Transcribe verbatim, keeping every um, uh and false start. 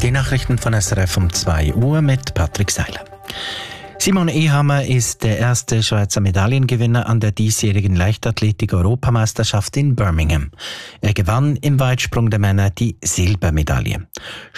Die Nachrichten von S R F um zwei Uhr mit Patrick Seiler. Simon Ehammer ist der erste Schweizer Medaillengewinner an der diesjährigen Leichtathletik-Europameisterschaft in Birmingham. Er gewann im Weitsprung der Männer die Silbermedaille.